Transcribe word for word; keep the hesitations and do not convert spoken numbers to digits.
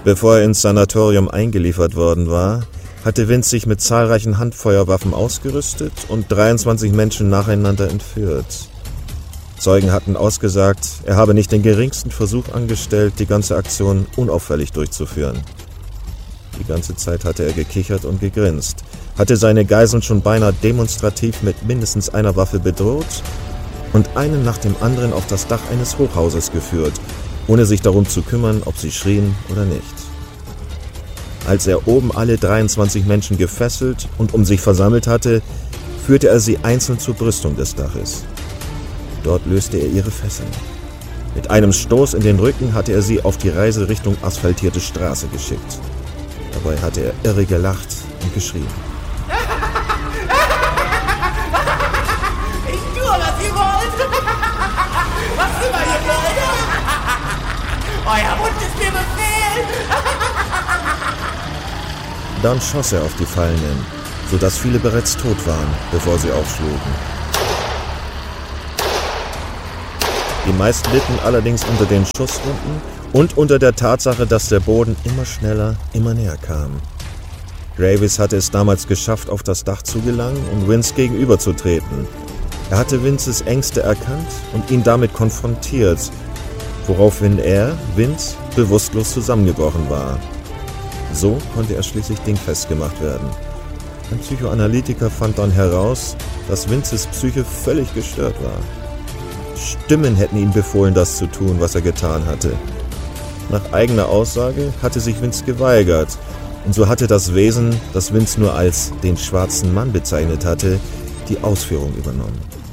Bevor er ins Sanatorium eingeliefert worden war, hatte Vince sich mit zahlreichen Handfeuerwaffen ausgerüstet und dreiundzwanzig Menschen nacheinander entführt. Zeugen hatten ausgesagt, er habe nicht den geringsten Versuch angestellt, die ganze Aktion unauffällig durchzuführen. Die ganze Zeit hatte er gekichert und gegrinst, hatte seine Geiseln schon beinahe demonstrativ mit mindestens einer Waffe bedroht und einen nach dem anderen auf das Dach eines Hochhauses geführt, ohne sich darum zu kümmern, ob sie schrien oder nicht. Als er oben alle dreiundzwanzig Menschen gefesselt und um sich versammelt hatte, führte er sie einzeln zur Brüstung des Daches. Dort löste er ihre Fesseln. Mit einem Stoß in den Rücken hatte er sie auf die Reise Richtung asphaltierte Straße geschickt. Dabei hatte er irre gelacht und geschrien. Ich tue, was ihr wollt! Was immer ihr wollt! Euer Wunsch ist mir Befehl! Dann schoss er auf die Fallenden, sodass viele bereits tot waren, bevor sie aufschlugen. Die meisten litten allerdings unter den Schusswunden und unter der Tatsache, dass der Boden immer schneller, immer näher kam. Graves hatte es damals geschafft, auf das Dach zu gelangen und Vince gegenüberzutreten. Er hatte Vinces Ängste erkannt und ihn damit konfrontiert, woraufhin er, Vince, bewusstlos zusammengebrochen war. So konnte er schließlich dingfest gemacht werden. Ein Psychoanalytiker fand dann heraus, dass Vinces Psyche völlig gestört war. Stimmen hätten ihm befohlen, das zu tun, was er getan hatte. Nach eigener Aussage hatte sich Vince geweigert, und so hatte das Wesen, das Vince nur als den schwarzen Mann bezeichnet hatte, die Ausführung übernommen.